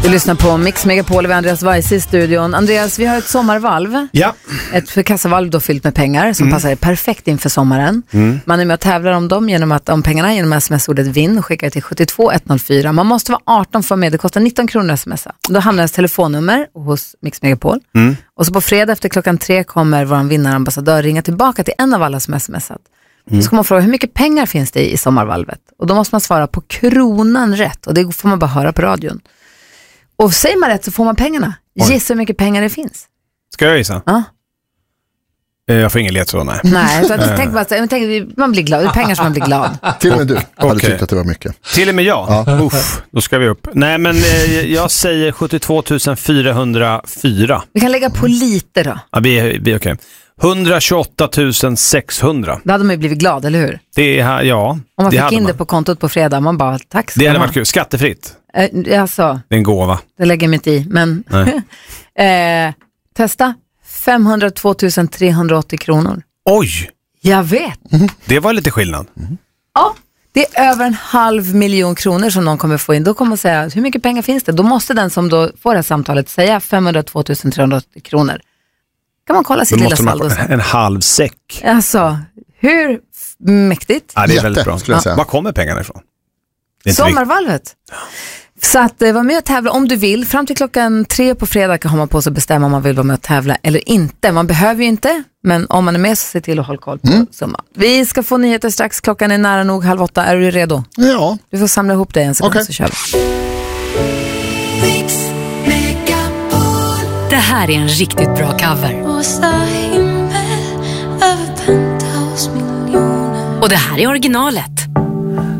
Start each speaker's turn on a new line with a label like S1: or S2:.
S1: Du lyssnar på Mix Megapol och Andreas Weise i studion. Andreas, vi har ett sommarvalv.
S2: Ja.
S1: Ett förkassavalv då fyllt med pengar som passar perfekt inför sommaren. Man är med och tävlar om dem om pengarna genom sms-ordet vinn och skickar till 72104. Man måste vara 18 för med. Det kostar 19 kronor att smsa. Då hamnar ens telefonnummer hos Mix Megapol. Och så på fredag efter 3:00 kommer vår vinnarambassadör ringa tillbaka till en av alla som smsat. Så ska man fråga hur mycket pengar finns det i sommarvalvet. Och då måste man svara på kronan rätt. Och det får man bara höra på radion. Och säger man rätt så får man pengarna. Gissa hur mycket pengar det finns.
S2: Ska jag gissa?
S1: Ja.
S2: Jag får ingen ledtråd, nej.
S1: Nej, så tänk man blir glad. Det är pengar som man blir glad.
S3: Till och med du hade tyckt att det var mycket.
S2: Till och med jag? Ja. Uff, då ska vi upp. Nej, men jag säger 72 404.
S1: Vi kan lägga på lite då.
S2: Ja, vi är okej. 128 600.
S1: Då hade man ju blivit glad, eller hur?
S2: Det är, ja.
S1: Om man fick in det på kontot på fredag, man bara, tack så
S2: det hade varit kul. Skattefritt.
S1: Alltså,
S2: det är en gåva.
S1: Det lägger mig inte i, men testa 502 380 kronor.
S2: Oj!
S1: Jag vet.
S2: Det var lite skillnad.
S1: Ja, det är över 500 000 kronor som någon kommer få in. Då kommer man säga, hur mycket pengar finns det? Då måste den som då får det här samtalet säga 502 380 kronor. Kan man kolla sitt lilla saldo sen.
S2: En halv säck.
S1: Alltså, hur mäktigt?
S2: Ja, det är väldigt bra.
S3: Skulle jag säga.
S2: Var kommer pengarna ifrån?
S1: Sommarvalvet. Så att var med och tävla om du vill. Fram till 3:00 på fredag kan man på sig bestämma om man vill vara med och tävla eller inte. Man behöver ju inte, men om man är med så se till att hålla koll på summan. Vi ska få nyheter strax. Klockan är nära nog 7:30. Är du redo?
S3: Ja.
S1: Du får samla ihop dig en sekund så kör vi.
S4: Det här är en riktigt bra cover. Och det här är originalet.